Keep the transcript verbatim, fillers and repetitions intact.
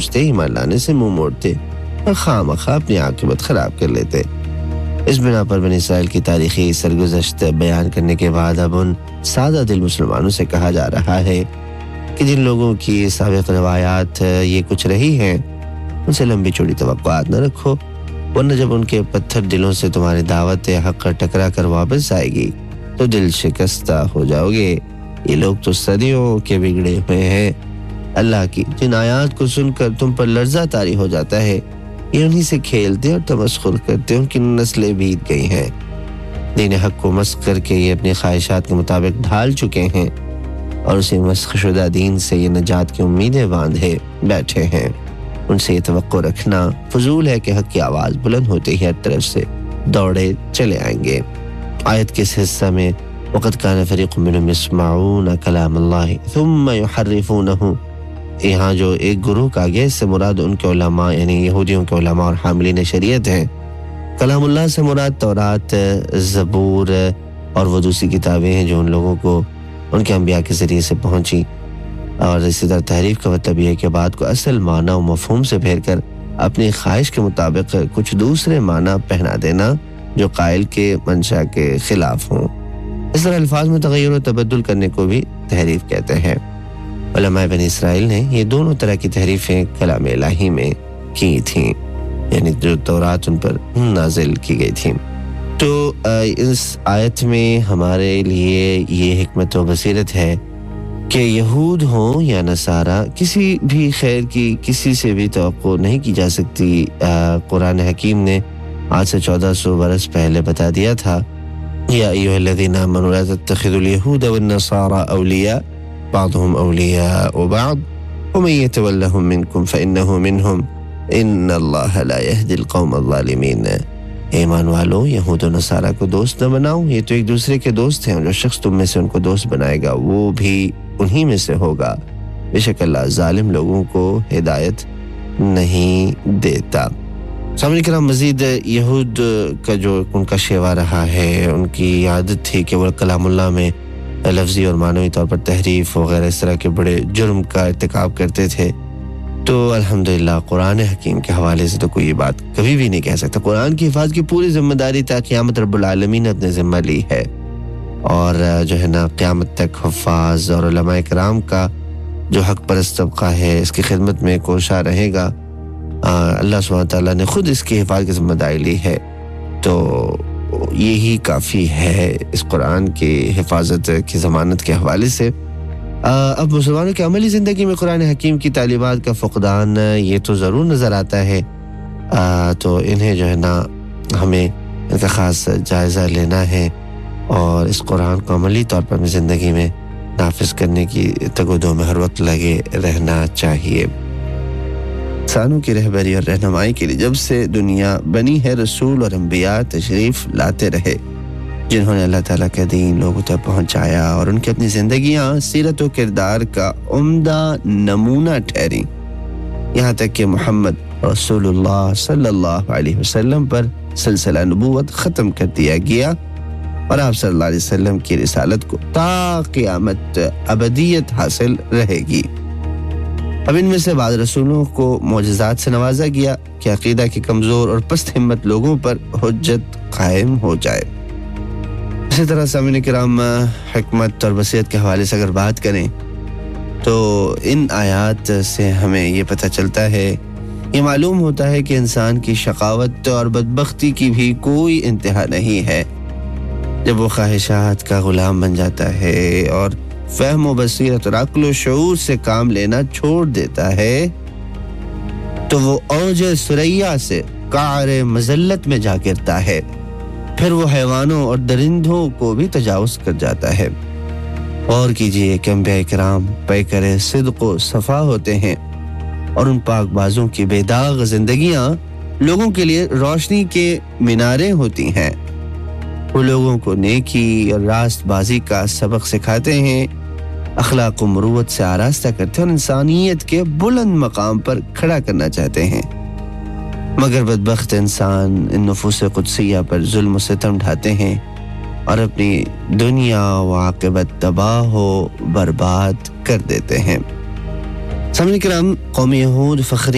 پہنچتے ایمان لانے سے منہ موڑتے اور خواہ مخواہ اپنی عاقبت خراب کر لیتے۔ اس بنا پر بنی اسرائیل کی تاریخی سرگزشت بیان کرنے کے بعد اب ان سادہ دل مسلمانوں سے کہا جا رہا ہے کہ جن لوگوں کی سابق روایات یہ کچھ رہی ہیں ان سے لمبی چوڑی توقعات نہ رکھو، ورنہ جب ان کے پتھر دلوں سے تمہاری دعوت حق ٹکرا کر واپس آئے گی تو دل شکستہ ہو جاؤ گے۔ یہ لوگ تو صدیوں کے بگڑے ہوئے ہیں، اللہ کی جن آیات کو سن کر تم پر لرزہ طاری ہو جاتا ہے یہ انہی سے کھیلتے اور تمسخر کرتے، ان کی نسلیں بیت گئی ہیں۔ دین حق کو مسخ کر کے یہ اپنی خواہشات کے مطابق ڈھال چکے ہیں اور اسی مسخ شدہ دین سے یہ نجات کی امیدیں باندھے بیٹھے ہیں۔ ان سے یہ توقع رکھنا فضول ہے کہ حق کی آواز بلند ہوتے ہی ہر طرف سے دوڑے چلے آئیں گے۔ آیت کے اس حصہ میں وَقَدْ كَانَ فَرِيقٌ مِّنْهُمْ يَسْمَعُونَ كَلَامَ اللَّهِ ثُمَّ يُحَرِّفُونَهُ، یہاں جو ایک گروہ کا گیا اس سے مراد ان کے علماء یعنی یہودیوں کے علماء اور حاملین شریعت ہیں۔ کلام اللہ سے مراد تورات، زبور اور وہ دوسری کتابیں ہیں جو ان لوگوں کو ان کے انبیاء کے ذریعے سے پہنچی، اور اسی طرح تحریف کا مطلب یہ ہے کہ بات کو اصل معنی و مفہوم سے پھیر کر اپنی خواہش کے مطابق کچھ دوسرے معنی پہنا دینا جو قائل کے منشا کے خلاف ہوں۔ اس طرح الفاظ میں تغیر و تبدل کرنے کو بھی تحریف کہتے ہیں۔ علماء بنی اسرائیل نے یہ دونوں طرح کی تحریفیں کلام الہی میں کی تھیں، یعنی جو تورات ان پر نازل کی گئی تھیں۔ تو اس آیت میں ہمارے لیے یہ حکمت و بصیرت ہے کہ یہود ہوں یا نصارہ کسی بھی خیر کی کسی سے بھی توقع نہیں کی جا سکتی۔ قرآن حکیم نے آج سے چودہ سو برس پہلے بتا دیا تھا، یا ایھا الذین آمنوا لا تتخذوا اليهود والنصارى اولیاء بعضهم اولیاء بعض ومن يتولهم منکم فانه منهم ان اللہ لا يهدي القوم الظالمین۔ ایمان والو، یہود و نصارہ کو دوست نہ بناؤ، یہ تو ایک دوسرے کے دوست ہیں، جو شخص تم میں سے ان کو دوست بنائے گا وہ بھی انہی میں سے ہوگا، بے شک اللہ ظالم لوگوں کو ہدایت نہیں دیتا۔ سامعین کرام، مزید یہود کا جو ان کا شیوا رہا ہے، ان کی عادت تھی کہ وہ کلام اللہ میں لفظی اور معنوی طور پر تحریف وغیرہ اس طرح کے بڑے جرم کا ارتکاب کرتے تھے، تو الحمدللہ قرآن حکیم کے حوالے سے تو کوئی یہ بات کبھی بھی نہیں کہہ سکتا۔ قرآن کی حفاظت کی پوری ذمہ داری تا قیامت رب العالمین نے اپنے ذمہ لی ہے، اور جو ہے نا قیامت تک حفاظ اور علماء کرام کا جو حق پرست طبقہ ہے اس کی خدمت میں کوشاں رہے گا۔ اللہ سبحانہ تعالیٰ نے خود اس کی حفاظت کی ذمہ داری لی ہے، تو یہی کافی ہے اس قرآن کی حفاظت کی ضمانت کے حوالے سے۔ اب مسلمانوں کی عملی زندگی میں قرآن حکیم کی تعلیمات کا فقدان یہ تو ضرور نظر آتا ہے، تو انہیں جو ہے نا ہمیں ان کا خاص جائزہ لینا ہے اور اس قرآن کو عملی طور پر اپنی زندگی میں نافذ کرنے کی تگ و دو میں ہر وقت لگے رہنا چاہیے۔ انسانوں کی رہبری اور رہنمائی کے لیے جب سے دنیا بنی ہے رسول اور انبیاء تشریف لاتے رہے، جنہوں نے اللہ تعالیٰ کا دین لوگوں تک پہنچایا، اور ان کی اپنی زندگیاں سیرت و کردار کا عمدہ نمونہ ٹھہری، یہاں تک کہ محمد رسول اللہ صلی اللہ علیہ وسلم پر سلسلہ نبوت ختم کر دیا گیا، اور آپ صلی اللہ علیہ وسلم کی رسالت کو تا قیامت ابدیت حاصل رہے گی۔ اب ان میں سے بعض رسولوں کو معجزات سے نوازا گیا کہ عقیدہ کے کمزور اور پست ہمت لوگوں پر حجت قائم ہو جائے۔ اسی طرح سامعین کرام، حکمت اور بصیرت کے حوالے سے اگر بات کریں تو ان آیات سے ہمیں یہ پتہ چلتا ہے، یہ معلوم ہوتا ہے کہ انسان کی شقاوت اور بدبختی کی بھی کوئی انتہا نہیں ہے۔ جب وہ خواہشات کا غلام بن جاتا ہے اور فہم و بصیرت اور عقل و شعور سے کام لینا چھوڑ دیتا ہے تو وہ اوج ثریا سے قعر مذلت میں جا گرتا ہے، پھر وہ حیوانوں اور درندوں کو بھی تجاوز کر جاتا ہے۔ اور کیجئے کہ انبیاء کرام پیکر صدق و صفا ہوتے ہیں، اور ان پاک بازوں کی بے داغ زندگیاں لوگوں کے لیے روشنی کے میناریں ہوتی ہیں۔ وہ لوگوں کو نیکی اور راست بازی کا سبق سکھاتے ہیں، اخلاق و مروت سے آراستہ کرتے ہیں اور انسانیت کے بلند مقام پر کھڑا کرنا چاہتے ہیں، مگر بدبخت انسان ان نفوس قدسیہ پر ظلم و ستم ڈھاتے ہیں اور اپنی دنیا و عاقبت تباہ و برباد کر دیتے ہیں۔ سامعین کرام، قوم یہود فخری